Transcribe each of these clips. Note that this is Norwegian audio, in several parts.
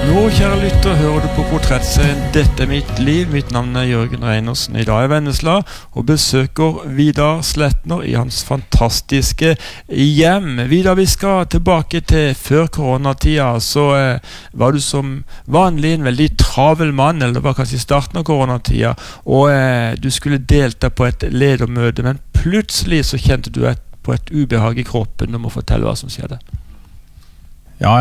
Nå, kjære lytter, hører du på Portrettserien Dette mitt liv. Mitt navn Jørgen Reinersen. I dag i Vennesla og besøker Vidar Sletner i hans fantastiske hjem. Vidar, vi skal tilbake til før koronatida. Så var du som vanlig en veldig travel mann, eller det var kanskje i starten av koronatida, og du skulle delta på et ledermøte, men plutselig så kjente du på et ubehag i kroppen. Du må fortelle hva som skjedde. Ja,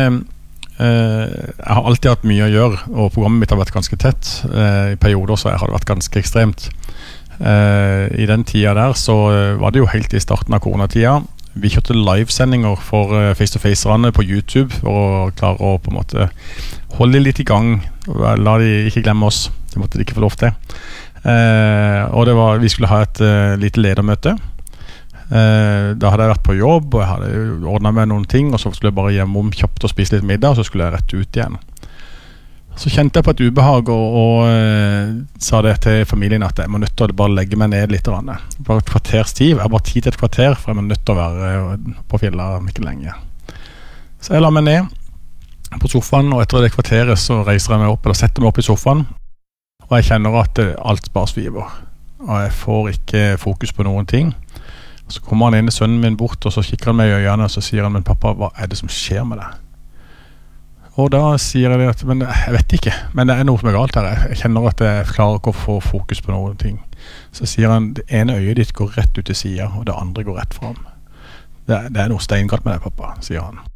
jeg har alltid hatt mye å gjøre, og programmet mitt har vært ganske tett. I perioder så har det vært ganske ekstremt. I den tida der så var det jo helt i starten av koronatida. Vi kjørte livesendinger for face-to-face-erne på YouTube for å klare å på en måte holde litt i gang. La de ikke glemme oss. Det måtte de ikke få lov til. Og vi skulle ha et lite ledermøte. Da hadde jeg vært på jobb, og jeg hadde ordnet med noen ting, og så skulle jeg bare hjemom kjapt og spise litt middag, og så skulle jeg rett ut igjen. Så kjente jeg på et ubehag, og sa det til familien at jeg må nødt til å bare legge meg ned litt. Bare et kvarters tid, jeg har bare tid til et kvarter, for jeg må nødt til å være på fjellet om ikke lenge. Så jeg la meg ned på sofaen, og etter det kvarteret så reiser jeg meg opp, eller setter meg opp i sofaen, og jeg kjenner at alt bare sviver, og jeg får ikke fokus på noen ting. Så kommer han inn, sønnen min bort, og så kikker han meg i øynene, og så sier han, men pappa, hva er det som skjer med deg? Og da sier jeg at, men jeg vet ikke, men det er noe som er galt her. Jeg kjenner at jeg klarer ikke å få fokus på noen ting. Så sier han, det ene øyet ditt går rett ut til siden, og det andre går rett frem. Det er noe steingalt med deg, pappa, sier han.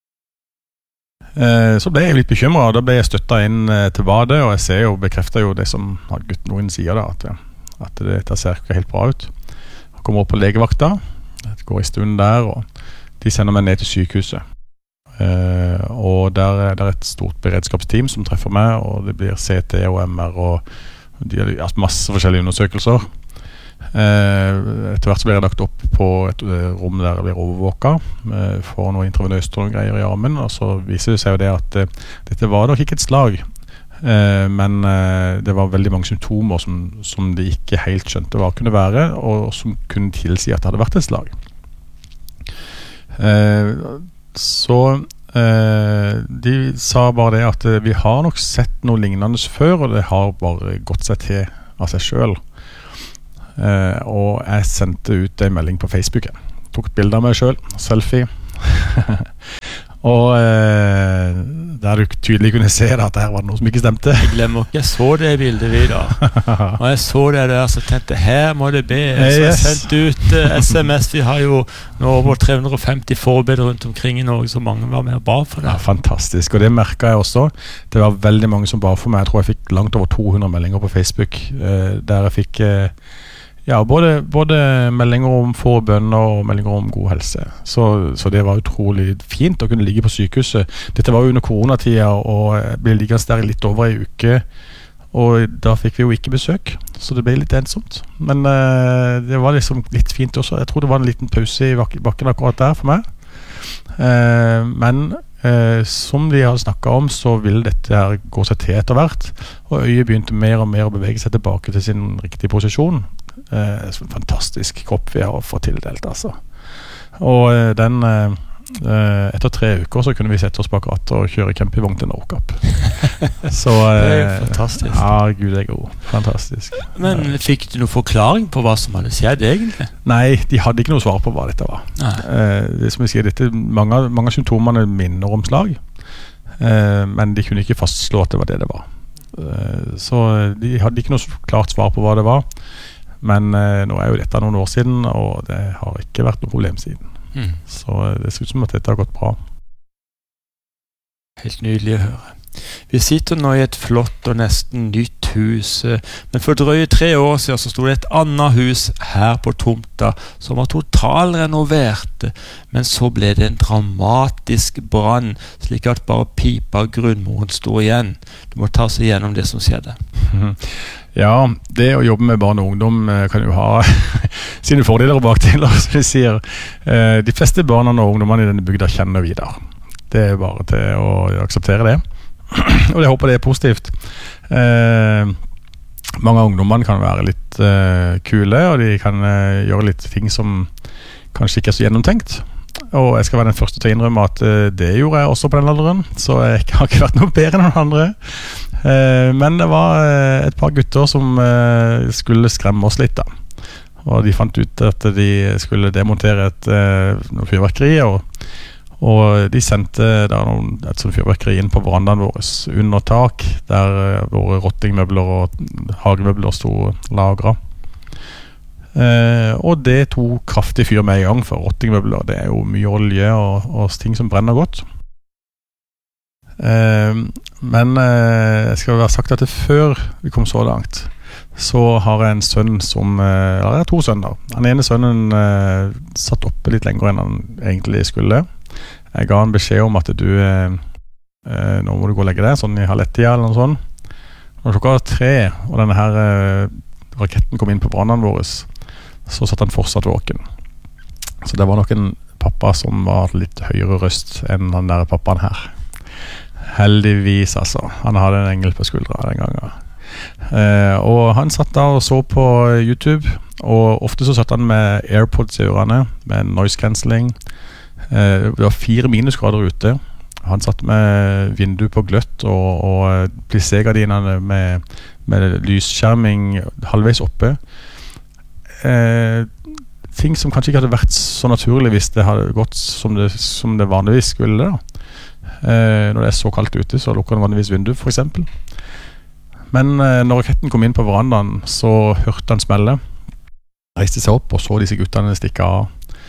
Så ble jeg litt bekymret, og da ble jeg støttet inn til badet, og jeg ser jo, bekrefter jo det som noen sier da, at dette ser ikke helt bra ut. Jeg kommer opp på legevakta, det går en stund der, og de sender meg ned til sykehuset. Og der er det et stort beredskapsteam som treffer meg, og det blir CT og MR, og de har masse forskjellige undersøkelser. Etter hvert så blir jeg lagt opp på et rom der jeg blir overvåket, får noen intravenøst og greier i armen, og så viser det seg jo det at dette var nok ikke et slag, men det var veldig mange symptomer som de ikke helt skjønte hva kunne være, og som kunne tilsi at det hadde vært et slag. Så de sa bare det at vi har nok sett noe lignende før, og det har bare gått seg til av seg selv. Og jeg sendte ut en melding på Facebook. Tok et bilde av meg selv, selfie. Og der du tydelig kunne se at her var det noe som ikke stemte. Jeg glemmer ikke, jeg så det bildet Vidar. Og jeg så det der, så tenkte her må det be. Så jeg sendte ut SMS. Vi har jo nå over 350 forberedt rundt omkring i Norge, så mange var med og ba for det. Ja, fantastisk, og det merket jeg også. Det var veldig mange som ba for meg. Jeg tror jeg fikk langt over 200 meldinger på Facebook, der jeg fikk både meldinger om forbønner og meldinger om god helse. Så det var utrolig fint å kunne ligge på sykehuset. Dette var jo under koronatida, og jeg ble liggende der litt over en uke, og da fikk vi jo ikke besøk, så det ble litt ensomt. Men det var liksom litt fint også. Jeg tror det var en liten pause i bakken akkurat der for meg. Men som de har snakket om, så vil dette her gå seg til etter hvert, og øyet begynte mer og mer å bevege seg tilbake til sin riktige posisjon. Fantastisk kropp vi har fått tildelt, altså. Og etter 3 uker så kunne vi sette oss bak rattet og kjøre campingvogn til Nordkapp. Så det er jo fantastisk. Ja, Gud er god. Fantastisk. Men fikk du noen forklaring på hva som hadde skjedd egentlig? Nei, de hadde ikke noe svar på hva dette var. Det som vi sier, mange av symptomene minner om slag, men de kunne ikke fastslå at det var det var. Så de hadde ikke noe klart svar på hva det var. Men nå er jo dette noen år siden, og det har ikke vært noe problem siden. Så det ser ut som at dette har gått bra. Helt nydelig å høre. Vi sitter nå i et flott og nesten nytt hus, men for drøye 3 år siden så stod det et annet hus her på tomta som var totalrenovert, men så ble det en dramatisk brann, slik at bare pipa av grunnmuren stod igjen. Du må ta seg gjennom det som skjedde. Ja, det å jobbe med barn og ungdom kan jo ha sine fordeler og bakdeler, som vi sier. De fleste barna og ungdommene i denne bygda kjenner Vidar. Det er bare til å akseptere det. Og jeg håper det er positivt. Mange av ungdommene kan være litt kule, og de kan gjøre litt ting som kanskje ikke er så gjennomtenkt. og jeg skal være den første til å innrømme at det gjorde jeg også på den alderen, så jeg har ikke vært noe bedre enn noen andre. Men det var et par gutter som skulle skremme oss litt da. Og de fant ut at de skulle demontere noe fyrverkeri, og de sendte et sånt fyrverkeri inn på verandaen vår under tak, der våre rottingmøbler og hagemøbler stod lagret. Og det tok kraftig fyr med en gang, for rottingmøbler, det jo mye olje og ting som brenner godt. Men jeg skal være sagt at før vi kom så langt, så har jeg en sønn eller jeg har 2 sønner. Den ene sønnen satt oppe litt lenger enn han egentlig skulle. Jeg ga han beskjed om at nå må du gå og legge deg, sånn i 2:30 eller noe sånt. Når klokka var 3, og denne her raketten kom inn på verandaen vår, så satt han fortsatt våken. Så det var nok en pappa som var litt høyere røst enn den der pappaen her. Heldigvis, altså. Han hadde en engel på skuldra den gangen. Og han satt da og så på YouTube, og ofte så satt han med AirPods i ørene, med noise cancelling. Det var 4 minusgrader ute. Han satt med vindu på gløtt og plissé-gardinene med lysskjerming halvveis oppe. Ting som kanskje ikke hadde vært så naturlig hvis det hadde gått som det vanligvis skulle da. Når det så kaldt ute, så lukker han vanligvis vindu for eksempel. Men når raketten kom inn på verandaen, så hørte han smelle, reiste seg opp og så disse guttene stikke av.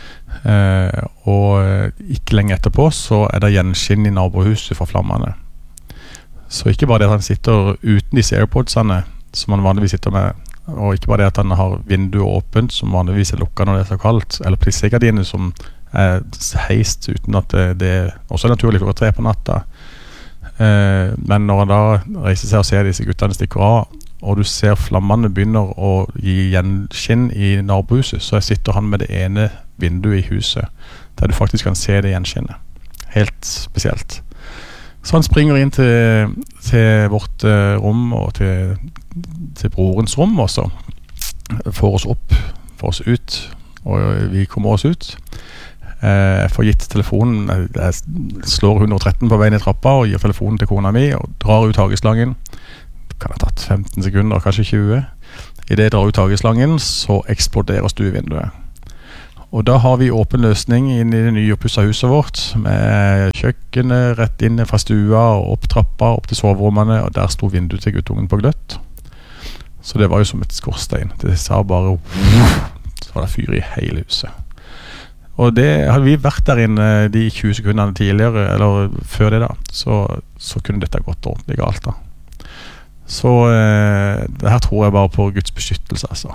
Og ikke lenge etterpå så det gjenskinn i nabohuset fra flammene. Så ikke bare det at han sitter uten disse AirPodsene som han vanligvis sitter med, og ikke bare det at han har vinduet åpent som vanligvis lukket når det så kaldt, eller plissé-gardiner som heist uten at det også naturlig klokka 3 på natta. Men når han da reiser seg og ser disse guttene stikker av, og du ser flammene begynner å gi gjenskinn i nabohuset, så sitter han med det ene vinduet i huset, der du faktisk kan se det gjenskinnet. Helt spesielt. Så han springer inn til vårt rom, og til brorens rom også. Får oss opp, får oss ut, og vi kommer oss ut. Jeg får gitt telefonen, jeg slår 113 på veien i trappa, og gir telefonen til kona mi, og drar ut hageslangen. Kan ha tatt 15 sekunder, kanskje 20. I det jeg drar ut hageslangen, så eksploderer stuevinduet. Og da har vi åpen løsning inn i det nye oppusset huset vårt, med kjøkkenet rett inn fra stua, og opp trappa, opp til soverommene, og der sto vinduet til guttungen på gløtt. Så det var jo som et skorstein. Det sa bare, så var det fyr i hele huset. Og det hadde vi vært der inne de 20 sekundene tidligere, eller før det da, så kunne dette gått ordentlig galt da. Så det her tror jeg bare på Guds beskyttelse, altså.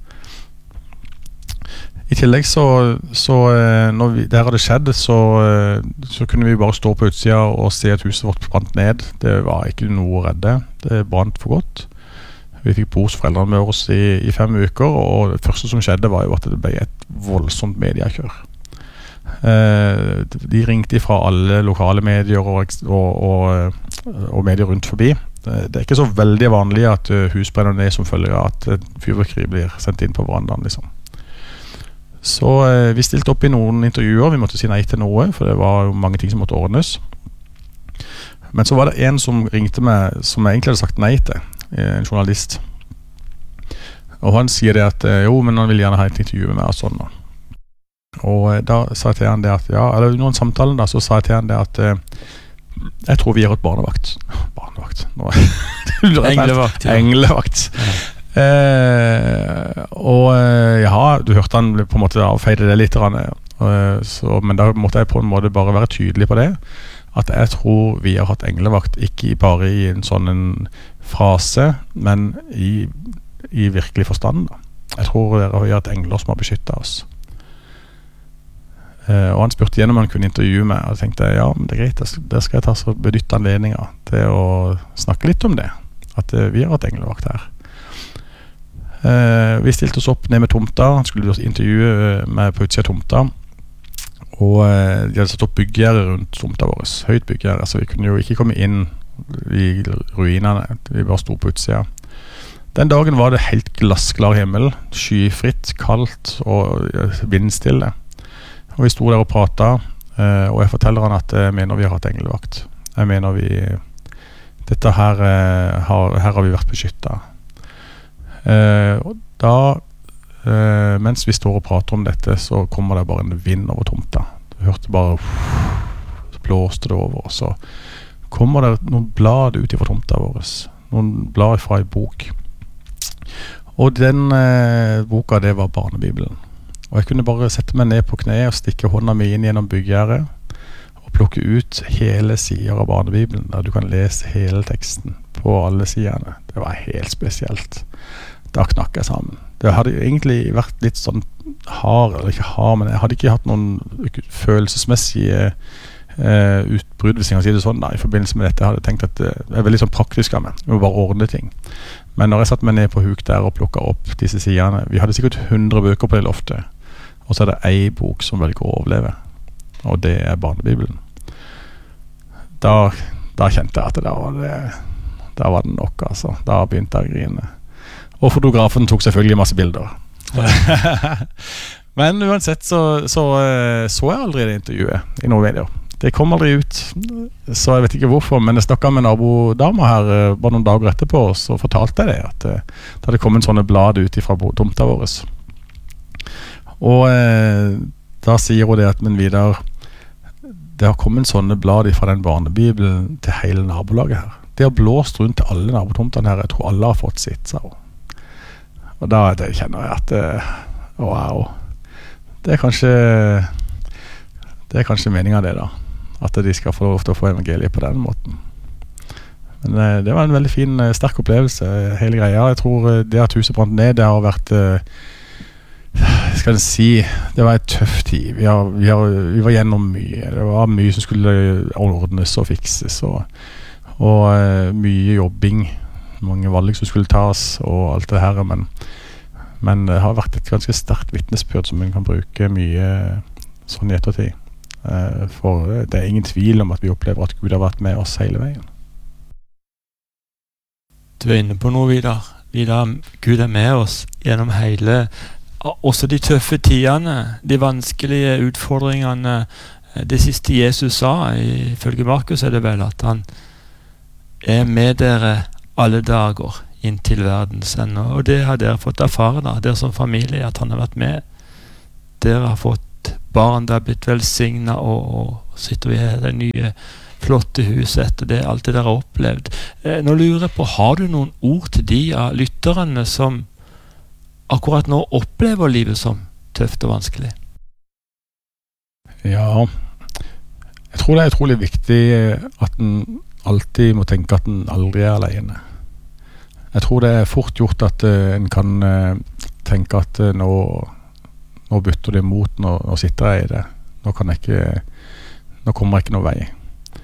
I tillegg så når det hadde skjedd, så kunne vi bare stå på utsida og se at huset vårt brant ned. Det var ikke noe å redde. Det brant for godt. Vi fikk bo hos foreldrene med oss i 5 uker, og det første som skjedde var jo at det ble et voldsomt mediekjør. De ringte fra alle lokale medier og medier rundt forbi. Det ikke så veldig vanlig at hus brenner ned som følger av at fyrverkeri blir sendt inn på verandaen, liksom. Så vi stilte opp i noen intervjuer. Vi måtte si nei til noe, for det var jo mange ting som måtte ordnes. Men så var det en som ringte meg, som jeg egentlig hadde sagt nei til, en journalist. Og han sier det at jo, men han vil gjerne ha et intervju med meg og sånn. Og da sa jeg til han det at eller under en samtalen da, så sa jeg til han det at jeg tror vi har et barnevakt. Englevakt, ja. Englevakt. Og du hørte han på en måte avfeide det litt, men da måtte jeg på en måte bare være tydelig på det, at jeg tror vi har hatt englevakt, ikke bare i en sånn en frase, men i virkelig forstand da. Jeg tror vi har hatt engler som har beskyttet oss. Og han spurte igjen om han kunne intervjue meg, og jeg tenkte, ja, men det greit, det skal jeg ta så benytte anledninger til å snakke litt om det, at vi har hatt englevakt her. Vi stilte oss opp ned med tomta. Han skulle intervjue meg på utsida av tomta, og de hadde satt opp bygggjerde rundt tomta vår, høyt bygggjerde, så vi kunne jo ikke komme inn i ruinene. Vi bare stod på utsida. Den dagen var det helt glassklar himmel, skyfritt, kaldt og vindstille. Og vi sto der og pratet, og jeg forteller han at jeg mener vi har hatt englevakt. Jeg mener dette her, her har vi vært beskyttet. Og da, mens vi står og prater om dette, så kommer det bare en vind over tomta. Du hørte bare, så blåste det over, og så kommer det noen blad ut fra tomta vår. Noen blad fra en bok. Og den boka, det var Barnebibelen. Og jeg kunne bare sette meg ned på kne og stikke hånda mi inn gjennom byggjerdet og plukke ut hele sider av Barnebibelen, der du kan lese hele teksten på alle siderne. Det var helt spesielt. Da knakk jeg sammen. Det hadde egentlig vært litt sånn hard, eller ikke hard, men jeg hadde ikke hatt noen følelsesmessige utbrudd, hvis jeg kan si det sånn. Da, I forbindelse med dette hadde jeg tenkt at det er veldig sånn praktisk av meg. Vi må bare ordne ting. Men når jeg satt meg ned på huk der og plukket opp disse siderne, vi hadde sikkert 100 bøker på det loftet, og så er det en bok som velger å overleve, og det er Barnebibelen. Da kjente jeg at da var det nok, altså. Da begynte jeg å grine. Og fotografen tok selvfølgelig masse bilder. Men uansett så jeg aldri det intervjuet i noen medier. Det kom aldri ut, så jeg vet ikke hvorfor, men jeg snakket med nabodama her bare noen dager etterpå, og så fortalte jeg det, at det hadde kommet sånne blad ut fra tomta vår. Og da sier hun det at, men Vidar, det har kommet sånne blad fra den barnebibelen til hele nabolaget her. Det har blåst rundt til alle nabotomtene her. Jeg tror alle har fått sitt, sa hun. Og da kjenner jeg at wow, det er kanskje meningen det da, at de skal få lov til å få evangeliet på den måten. Men det var en veldig fin, sterk opplevelse, hele greia. Jeg tror det at huset brant ned, det har vært skal jeg si, det var en tøff tid. Vi var gjennom mye. Det var mye som skulle ordnes og fikses, og mye jobbing, mange valg som skulle tas, og alt det her, men det har vært et ganske sterkt vittnesbyrd som man kan bruke mye sånn i ettertid. For det er ingen tvil om at vi opplever at Gud har vært med oss hele veien. Du er inne på noe, Vidar. Gud er med oss gjennom hele, også de tøffe tidene, de vanskelige utfordringene. Det siste Jesus sa, ifølge Markus er det vel, at han er med dere alle dager inntil verdens ende. Og det har dere fått erfare, da, dere som familie, at han har vært med. Dere har fått barn, det har blitt velsignet, og sitter i det nye flotte huset etter det, alt det dere har opplevd. Nå lurer jeg på, har du noen ord til de av lytterne som akkurat nå opplever livet som tøft og vanskelig? Ja, jeg tror det er utrolig viktig at en alltid må tenke at en aldri er alene. Jeg tror det er fort gjort at en kan tenke at nå bytter det mot, nå sitter jeg i det. Nå kommer jeg ikke noe vei.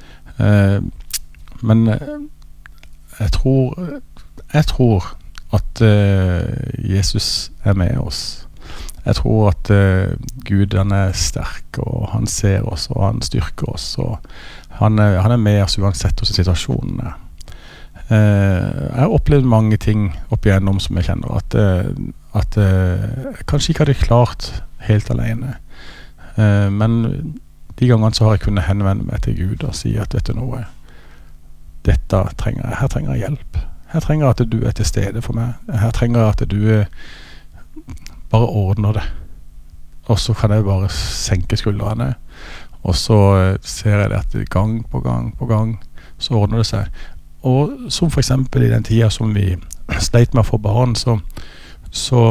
Men jeg tror at Jesus er med oss. Jeg tror at Gud, han er sterk, og han ser oss, og han styrker oss, og han er med oss uansett hvordan situasjonen er. Jeg har opplevd mange ting opp igjennom som jeg kjenner at jeg kanskje ikke hadde klart helt alene. Men de gangene så har jeg kunnet henvende meg til Gud og si at vet du noe, her trenger jeg hjelp. Her trenger jeg at du er til stede for meg. Her trenger jeg at du bare ordner det. Og så kan jeg bare senke skuldrene. Og så ser jeg det at gang på gang så ordner det seg. Og som for eksempel i den tiden som vi sleit med å få barn, så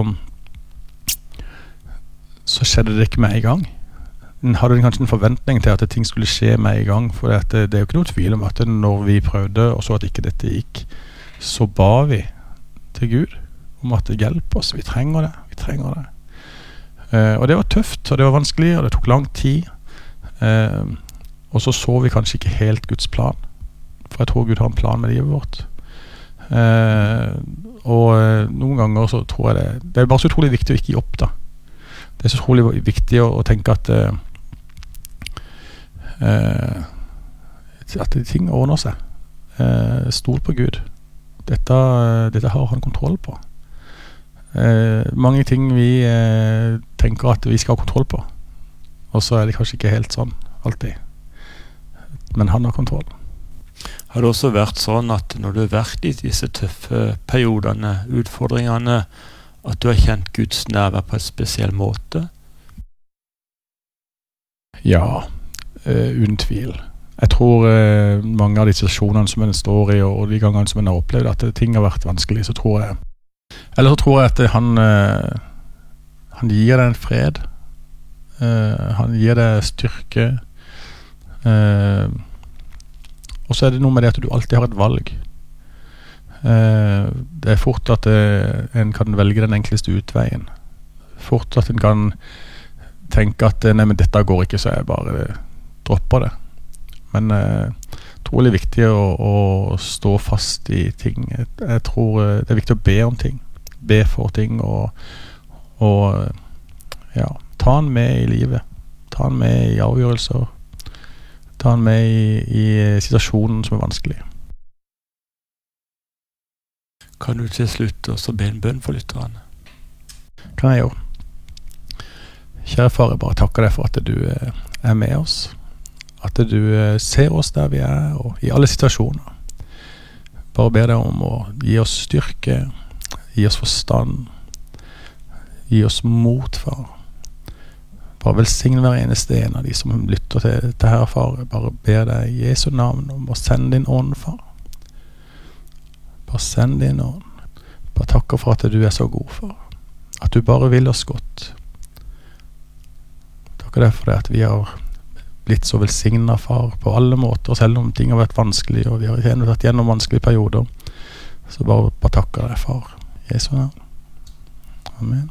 skjedde det ikke med en gang. En hadde kanskje en forventning til at ting skulle skje med en gang, for det er jo ikke noe tvil om at når vi prøvde og så at ikke dette gikk, så ba vi til Gud om at det hjelper oss. Vi trenger det. Og det var tøft, og det var vanskelig, og det tok lang tid. Og så vi kanskje ikke helt Guds plan. For jeg tror Gud har en plan med livet vårt. Og noen ganger så tror jeg det er bare så utrolig viktig å ikke gi opp da. Det er så utrolig viktig å tenke at ting ordner seg. Stol på Gud. Dette har han kontroll på. Mange ting vi tenker at vi skal ha kontroll på, Og så det kanskje ikke helt sånn, alltid. Men han har kontroll. Har det også vært sånn at når du har vært i disse tøffe periodene, utfordringene, at du har kjent Guds nærvær på en spesiell måte? Ja, uten tvil. Jeg tror mange av de situasjonene som en står i, og de gangene som en har opplevd at ting har vært vanskelig, så tror jeg at han gir deg en fred. Han gir deg styrke. Og så det noe med det at du alltid har et valg. Det fort at en kan velge den enkleste utveien. Fort at en kan tenke at nei, men dette går ikke, så jeg bare dropper det. Men trolig viktig å stå fast i ting. Jeg tror det viktig å be om ting. Be for ting og ja, ta han med i livet. Ta han med i avgjørelser. Ta han med i situasjonen som vanskelig. Kan du til slutt også be en bønn for lytterne? Kan jeg gjøre. Kjære far, jeg bare takker deg for at du med oss. At du ser oss der vi og i alle situasjoner. Bare ber deg om å gi oss styrke, gi oss forstand, gi oss mot, far. Bare velsigne hver eneste en av de som lytter til dette her, far. Bare ber deg i Jesu navn om å sende din ånd, far. Bare send din ånd. Bare takker for at du så god, far. At du bare vil oss godt. Takker deg for det at vi har blitt så velsignet, far, på alle måter, selv om ting har vært vanskelig, og vi har vært gjennom vanskelige perioder. Så bare takker deg, far. Jesu navn. Amen.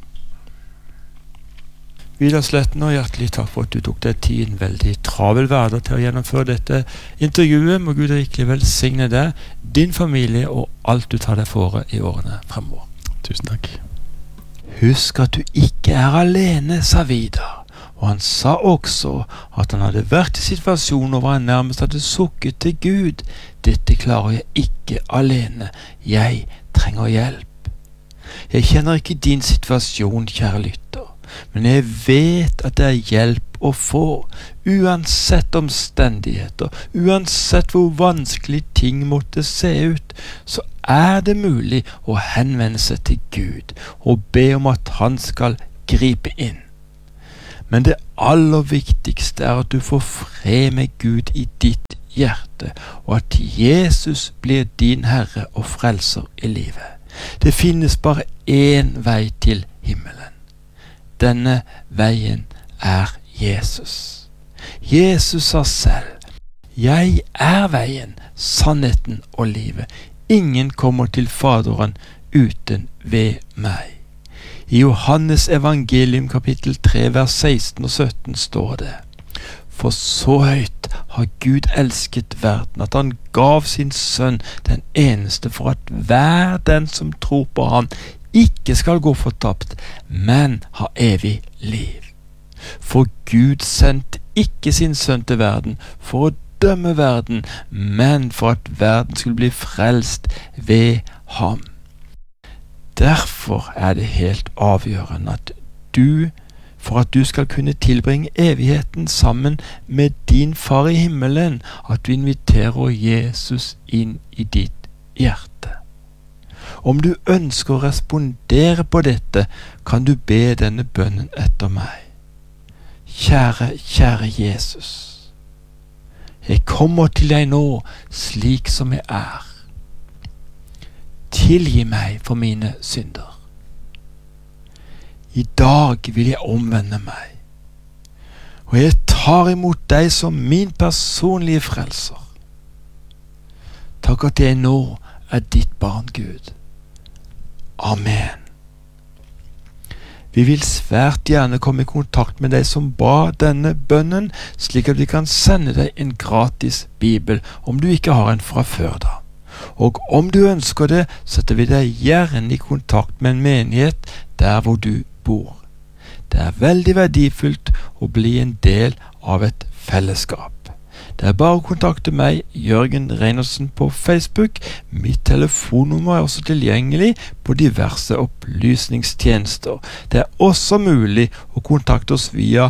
Vidar Slettner, hjertelig takk for at du tok deg tid, en veldig travel hverdag til å gjennomføre dette intervjuet. Må Gud rikelig velsigne deg, din familie og alt du tar deg for i årene fremover. Tusen takk. Husk at du ikke alene, sa Vidar. Og han sa også at han hadde vært i situasjoner hvor han nærmest hadde sukket til Gud. Dette klarer jeg ikke alene. Jeg trenger hjelp. Jeg kjenner ikke din situasjon, kjære lytter, men jeg vet at det hjelp å få. Uansett omstendigheter, uansett hvor vanskelig ting måtte se ut, så det mulig å henvende seg til Gud og be om at han skal gripe inn. Men det aller viktigste at du får fred med Gud i ditt hjerte, og at Jesus blir din Herre og frelser i livet. Det finnes bare én vei til himmelen. Denne veien Jesus. Jesus sa selv, jeg veien, sannheten og livet. Ingen kommer til Faderen uten ved meg. I Johannes evangelium kapittel 3 vers 16 og 17 står det: For så høyt har Gud elsket verden, at han gav sin sønn den eneste, for at hver den som tror på ham ikke skal gå fortapt, men ha evig liv. For Gud sendte ikke sin sønn til verden for å dømme verden, men for at verden skulle bli frelst ved ham. Derfor det helt avgjørende at for at du skal kunne tilbringe evigheten sammen med din far i himmelen, at du inviterer Jesus inn i ditt hjerte. Om du ønsker å respondere på dette, kan du be denne bønnen etter meg. Kjære Jesus, jeg kommer til deg nå slik som jeg Tilgi meg for mine synder. I dag vil jeg omvende meg, og jeg tar imot deg som min personlige frelser. Takk at jeg nå ditt barn, Gud. Amen. Vi vil svært gjerne komme i kontakt med deg som ba denne bønnen, slik at vi kan sende deg en gratis bibel, om du ikke har en fra før da. Og om du ønsker det, setter vi deg gjerne i kontakt med en menighet der hvor du bor. Det veldig verdifullt å bli en del av et fellesskap. Det bare å kontakte meg, Jørgen Reinertsen, på Facebook. Mitt telefonnummer også tilgjengelig på diverse opplysningstjenester. Det også mulig å kontakte oss via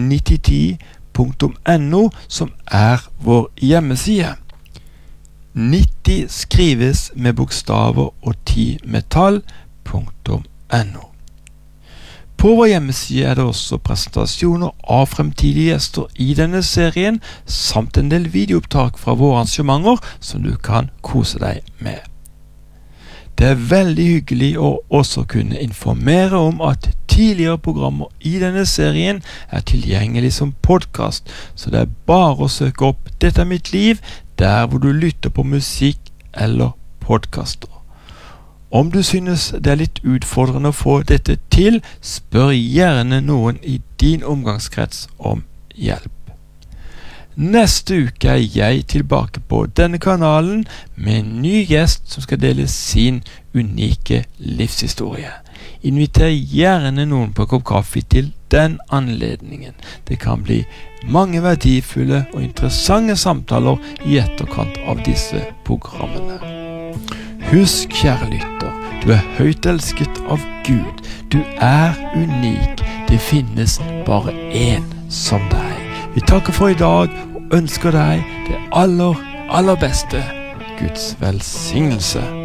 9010.no, som vår hjemmeside. 90 skrives med bokstaver og 10 med tall.no. På vår hjemmeside det også presentasjoner av fremtidige gjester i denne serien, samt en del videoopptak fra våre arrangementer som du kan kose deg med. Det veldig hyggelig å også kunne informere om at tidligere programmer i denne serien tilgjengelig som podcast, så det bare å søke opp Dette mitt liv der hvor du lytter på musikk eller podcaster. Om du synes det litt utfordrende å få dette til, spør gjerne noen i din omgangskrets om hjelp. Neste uke jeg tilbake på denne kanalen med en ny gjest som skal dele sin unike livshistorie. Inviter gjerne noen på en kopp kaffe til den anledningen. Det kan bli mange verdifulle og interessante samtaler i etterkant av disse programmene. Husk, kjære lytter, du høyt elsket av Gud. Du unik. Det finnes bare én som deg. Vi takker for i dag og ønsker deg det aller, aller beste. Guds velsignelse.